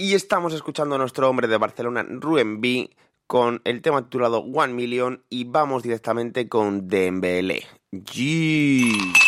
Y estamos escuchando a nuestro hombre de Barcelona, Rubén B, con el tema titulado 1 Million y vamos directamente con Dembélé.